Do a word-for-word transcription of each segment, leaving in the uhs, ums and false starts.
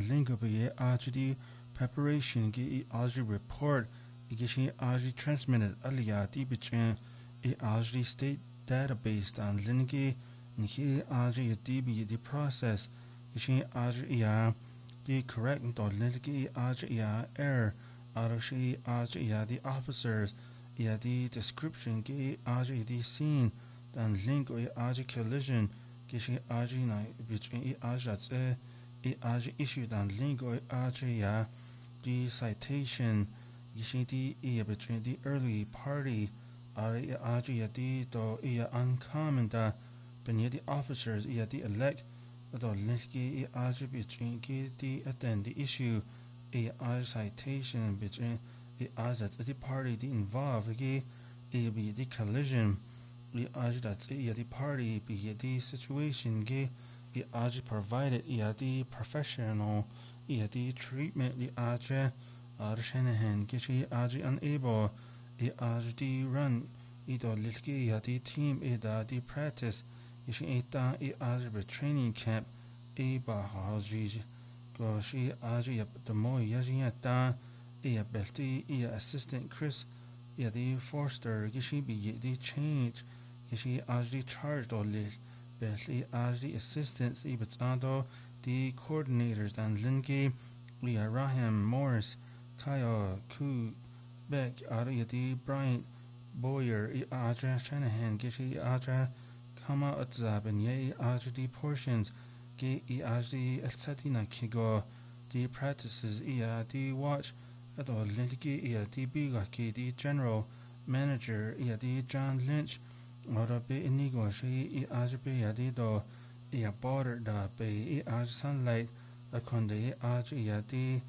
link up ye ajdi preparation ge e ajdi report ge shi ajdi transmitted aliya di bitchen e ajdi state database dan lingi ni ajdi di bi the process shi ajdi ya the correct to lingi ajdi ya error out of shi ajdi ya the officers ya the description ge ajdi the scene dan link o ajdi collision ge shi ajdi na bitchen e ajdi e ajdi issue dan link o ajdi ya the citation ge shi the e between the early party are ajdi ya the to e uncommon da ben the officers e the elect the linki e ajdi between ge the attend the issue e ajdi citation between e ajdi the party the involved ge e be the collision e ajdi that e the party be the situation ge e ajdi provided e the professional e the treatment e ajdi ar Shanahan ge she ajdi unable e ajdi run e the linki e the team e the practice e she e ta e ajdi training camp e ba haji go she ajdi the mo yaji ta e belti e assistant Chris e the Forster ge she be the change ge she ajdi charged or lit belti ajdi assistants e betando the coordinators and linki we are Rahim Morris Kyle Ku Beck Ariati Bryant Boyer e ajdi Shanahan ge she ajdi kama atzab and ye ajdi portions ge e ajdi elsatina kigo the practices e the watch at all linki e the biga ki the general manager e the John Lynch ora be inigo she e ajdi ya the do e border da be e ajdi sunlight akonde e ajdi ya the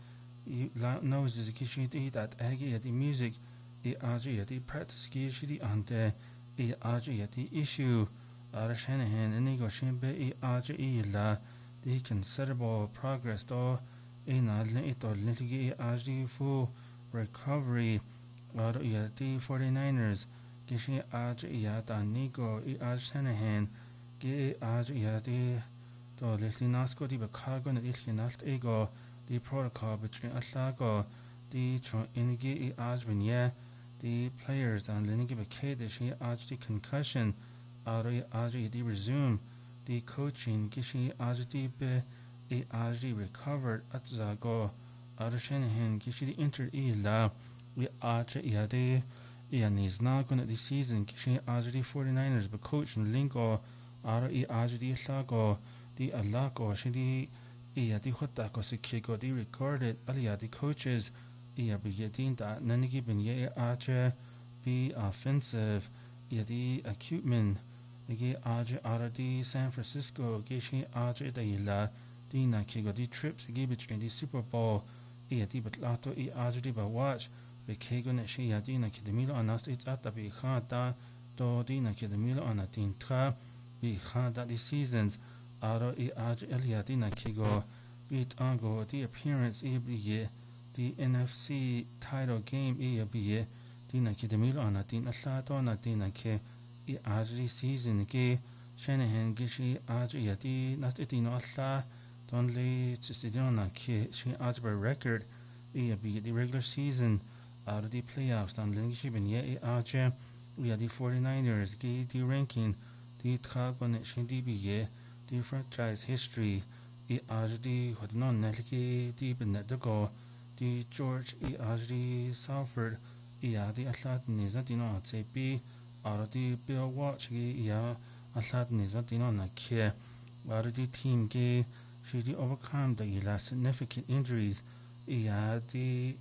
knows is ki the that agi the music e ajdi ya the practice ki she the ante e ajdi ya the issue ar Shanahan inigo she be e ajdi la the considerable progress do in a little little ajdi full recovery or ya the forty-niners gishi ajdi ya da nigo e aj Shanahan ge ajdi ya the to little nasko di bakago na little nast ego the protocol between aslago the tro ingi e aj bin ya the players and lingi bekade she ajdi concussion or ajdi the resume the coaching gishi ajdi be e ajdi recovered at zago ar Shanahan gishi entered e la we ajdi ya de e is not going to the season gishi ajdi forty-niners be coaching lingo ar e ajdi lago the alago shidi e the hota ko sikiko the recorded alia the coaches e be yedin da nanigi ben ye ajdi be offensive e the acute men ge ajdi ar the San Francisco gishi ajdi da ila dina kigo the trips ge between the Super Bowl e the batlato e ajdi ba watch be kigo ne shi dina kidemilo anast it at be khata to dina kidemilo anatin tra be khata the seasons aro e ajdi elia dina kigo bit ango the appearance e be the N F C title game e be dina kidemilo anatin aslato anatin ke e ajdi season ge Shanahan gishi ajdi yati nast itino asla only Chistidona ki she ajba record e be the regular season out of the playoffs dan lingi ben ye ajdi we are the forty-niners ge the ranking the tragon shindi be ye the franchise history e ajdi hodnon nelki the ben the go the George e ajdi Salford e the aslat nizatino say be out of the Bill Watch ge ya aslat nizatino na ke out of the team ge she overcome the significant injuries yeah the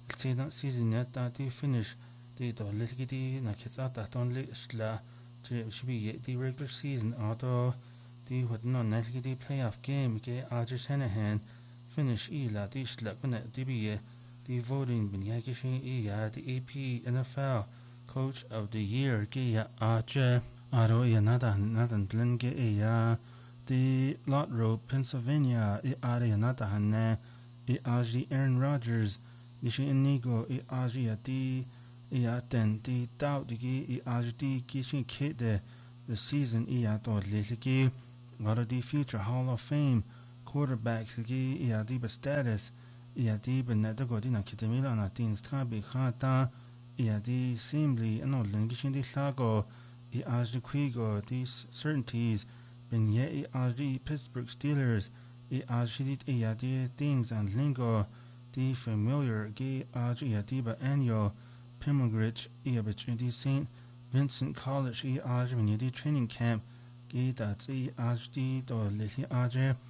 season that the finish the little na kitata only sla should be the regular season although the would not the playoff game ge aj Shanahan finish ila the sla gonna be the voting bin yakishi yeah the A P N F L coach of the year ge ya aj aro ya nada nada blend ge ya the Lot Road, Pennsylvania, e Arianata Hane, e Aji Aaron Rodgers, Nishi Inigo, e Aji Ati, e Aten, the Doubt, e Aji Kishin Kid, the season e Ato Liki, what of the future Hall of Fame, quarterbacks gi ia di ba status ia di ba na da go di na kitemila na tin sta bi khata ia di seemingly ano len gi shin di thago i as di quigo these certainties ben ye i as di Pittsburgh Steelers i as di ia di things and lingo the familiar gi as ia di ba annual pilgrimage ia ba di Saint Vincent College i as when di training camp gi da i as di do le hi as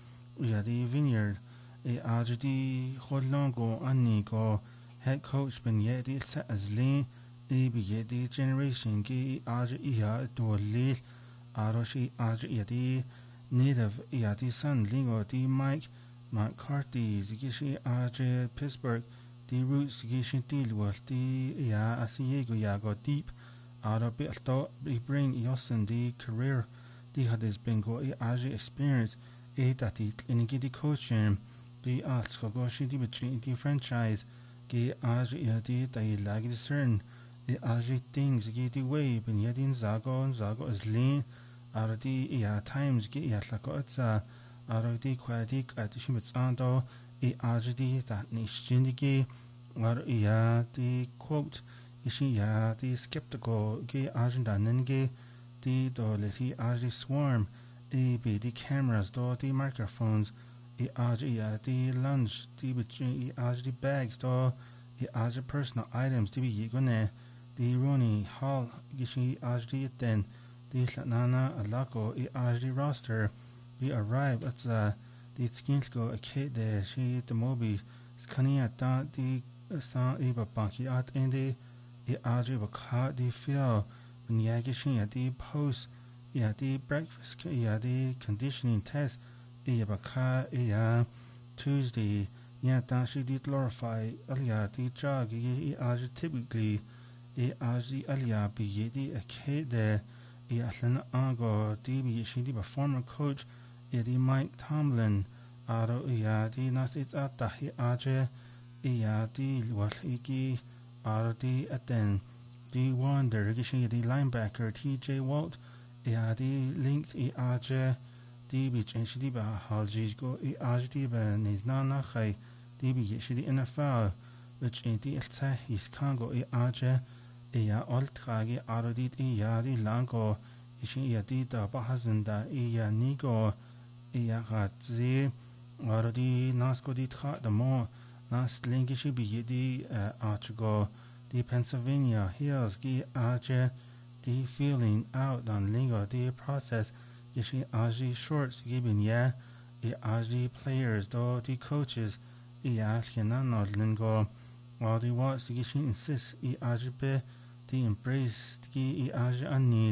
ia di vineyard i as di holongo anni go head coach ben ye di sa as lean i bi ye di generation gi as ia do le aro shi as ia di native ia di son lingo di Mike McCarthy gi shi as Pittsburgh the roots gi shi di lo di ia asi go ya go deep aro bi to bi bring yosen di career di had is bingo i as experience e that it in gi di coaching di arts go shi di between the franchise gi as ia di dai lag di cern the as things gi di way ben ye din zago zago is lean aro di ia times gi ia la go atsa aro di quality at shi mit ando i as di that ni shindig aro ia di quote ishi ya di skeptical gi as dan gi di do le hi as di swarm e be the cameras do the microphones i as ia the lunch the between i as the bags do i as the personal items to be gone the Ronnie Hall gishi as the then the nana alako i as the roster we arrive at the the skins go a kid the she the mobi skania da the sta eva banki at in the i as the ka the feel when ya gishi at the post yeah, the breakfast, yeah, the conditioning test, yeah, baka, yeah, Tuesday, yeah, that she did glorify, alia, the jog, yeah, as typically, yeah, as the alia, be ye the a kid there, yeah, then ago, the be she the former coach, yeah, the Mike Tomlin, aro, yeah, the nasty at the he aje, yeah, the what he, aro, the at then, the wonder, the linebacker, T J Walt, ja die linkt i aje die bi chen shi di ba hal ji go i aje di ba nis na na khai die bi shi di N F L which in die elsa is kan go i aje e ja ultra ge aro di i ja di lang go i shi ja di da ba hasen da i ja ni go i ja ga zi aro di nas go di tra da mo nas link shi bi di aje go di Pennsylvania Hills ge aje the feeling out on lingo the process ishi aji shorts given yeah the aji players do the coaches I ask no lingo while the what's gishi insists I aji be the embrace the I aji a need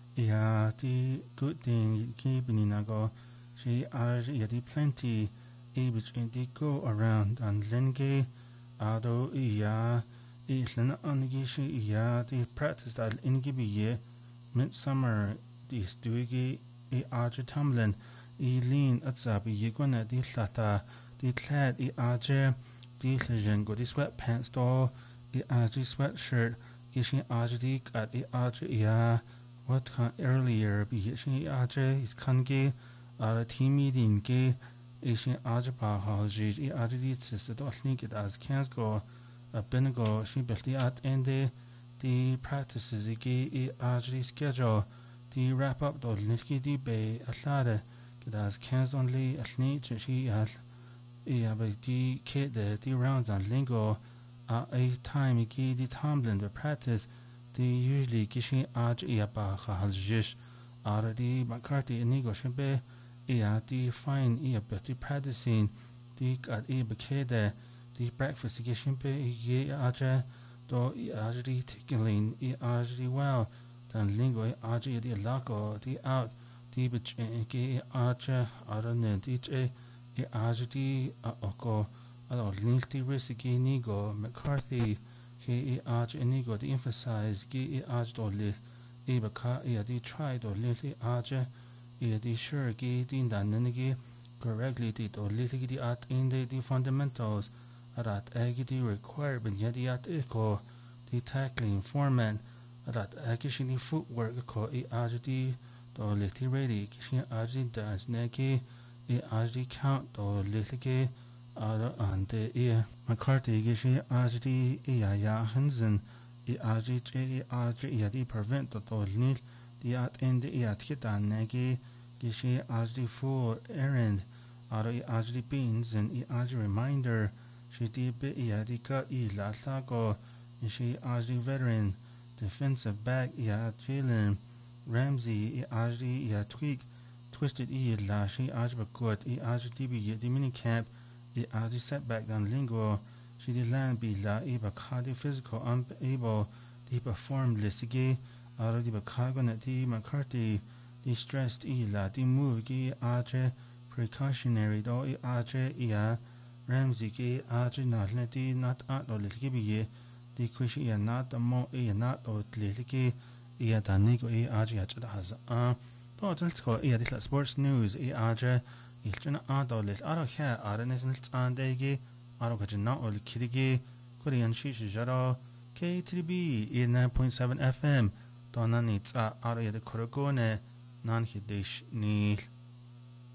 yeah the good thing given nago she aji yeah the plenty I between the go around and linge ado yeah Island angishi iya the practice that ingibiye midsummer the stuigi I aje Tomlin I lean atsabi yigona the lata the clad I aje the lesion go the sweatpants do I aje sweatshirt ishi aje the at I aje iya what can earlier be ishi aje is kangi ara team meeting ge ishi aje pa haji I aje the sister do link it as cans go a Benego she built at end the practices again actually schedule the wrap up the Linsky the bay a lot get as cans only a snake she has a the kid the rounds on lingo at a time again the Tomlin the practice the usually kissing arch a ba haljish already McCarthy and Nigo should be a the fine e betty practicing the at a bekede the breakfast getting be ye aje do I aje tickling I aje well then lingo I aje the lago the out the bitch ge aje arane dj I aje the oko alo linty risky nigo McCarthy he I aje nigo the emphasize ge I aje do li e baka I the try do linty aje I the sure ge din dan nige correctly the do linty the at in the the fundamentals that agity required but yet yet echo the tackling format that actually footwork ko I agity do leti ready kishin agity das neki i ajdi count do lilike ara ante i McCarthy gishi ajdi i ya ya hansen i ajdi che i ajdi i di prevent do nil di at end i at kitan nagi gishi ajdi full errand ara i ajdi beans and i ajdi reminder shi di bi i di ka i la la go gishi ajdi veteran defensive back i Jalen Ramsey i ajdi i tweak twisted i la shi ajba good i ajdi bi di mini camp i ajdi setback dan lingo she di land bi la i ba khadi physical unable di perform lisigi ara di ba khago na di McCarthy di stressed i la di move gi ajre precautionary do i ajre i a Ramsey gi ajre na le di not at do lisigi bi ye di kushi i not the mo i not do lisigi i da nigo i ajre ya chada has uh to let's go i di sports news i ajre il tuna ado lis aro kha ara nesnil tsandegi aro kajna ol kirigi korean shi jaro K three B nine point seven F M donani tsa aro yede korogone nan hidish ni